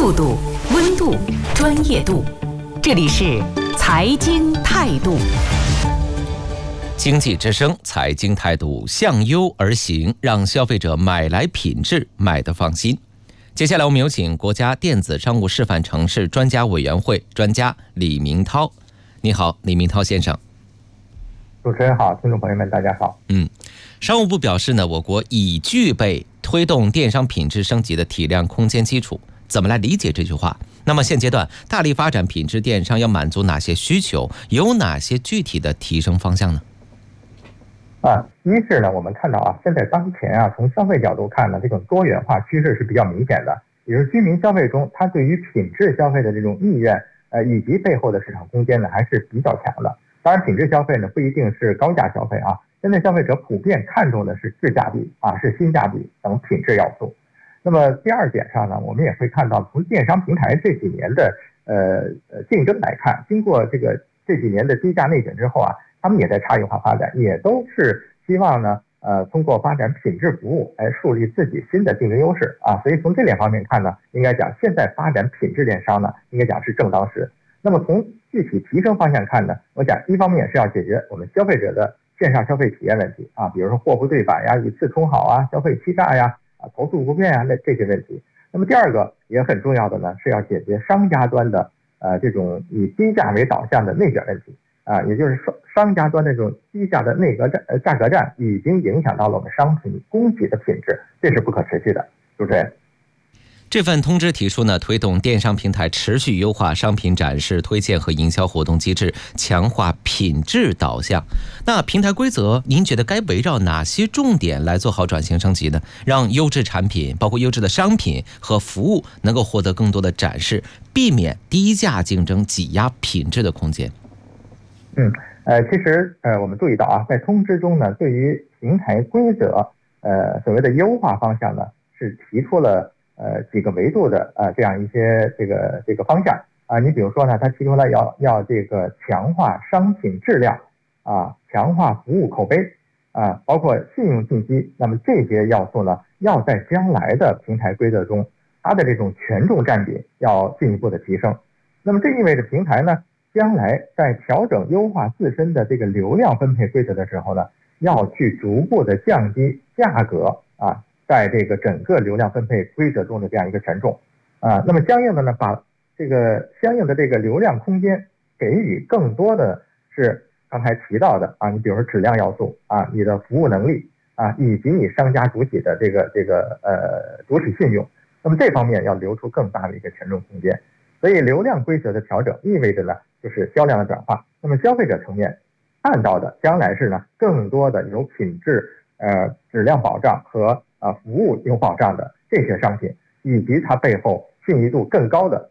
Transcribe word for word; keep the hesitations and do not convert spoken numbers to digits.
速度、温度、专业度，这里是财经态度。 经济之声财经态度向优而行，让消费者买来品质，买得放心。接下来我们有请国家电子商务示范城市专家委员会专家李明涛。你好，李明涛先生。 主持人好，听众朋友们大家好。 嗯，商务部表示呢，我国已具备推动电商品质升级的体量空间基础。怎么来理解这句话？那么现阶段大力发展品质电商要满足哪些需求？有哪些具体的提升方向呢？ 啊，一是呢，我们看到啊，现在当前啊，从消费角度看呢，这种多元化趋势是比较明显的。也就是居民消费中，他对于品质消费的这种意愿，呃，以及背后的市场空间呢，还是比较强的。当然，品质消费呢，不一定是高价消费啊。现在消费者普遍看重的是质价比啊，是性价比等品质要素。那么第二点上呢，我们也会看到，从电商平台这几年的呃呃竞争来看，经过这个这几年的低价内卷之后啊，他们也在差异化发展，也都是希望呢，呃，通过发展品质服务来树立自己新的竞争优势啊。所以从这两方面看呢，应该讲现在发展品质电商呢，应该讲是正当时。那么从具体提升方向看呢，我讲一方面是要解决我们消费者的线上消费体验问题啊，比如说货不对版呀、以次充好啊、消费欺诈呀、啊投诉不便啊那这些问题。那么第二个也很重要的呢，是要解决商家端的呃这种以低价为导向的内卷问题啊，也就是说商家端的这种低价的内格战呃价格战已经影响到了我们商品供给的品质，这是不可持续的。主持人。 这份通知提出呢，推动电商平台持续优化商品展示、推荐和营销活动机制，强化品质导向。那平台规则，您觉得该围绕哪些重点来做好转型升级呢？让优质产品，包括优质的商品和服务，能够获得更多的展示，避免低价竞争挤压品质的空间。 嗯，呃，其实呃，我们注意到啊，在通知中呢，对于平台规则，呃，所谓的优化方向呢，是提出了。呃，几个维度的呃这样一些这个这个方向啊，你比如说呢，他提出来要要这个强化商品质量啊，强化服务口碑啊，包括信用信息，那么这些要素呢，要在将来的平台规则中，它的这种权重占比要进一步的提升。那么这意味着平台呢，将来在调整优化自身的这个流量分配规则的时候呢，要去逐步的降低价格啊。在这个整个流量分配规则中的这样一个权重啊，那么相应的呢，把这个相应的这个流量空间给予更多的是刚才提到的啊，你比如说质量要素啊，你的服务能力啊，以及你商家主体的这个这个呃主体信用，那么这方面要留出更大的一个权重空间。所以流量规则的调整意味着呢，就是销量的转化。那么消费者层面看到的将来是呢，更多的有品质呃质量保障和啊，服务有保障的这些商品，以及它背后信誉度更高的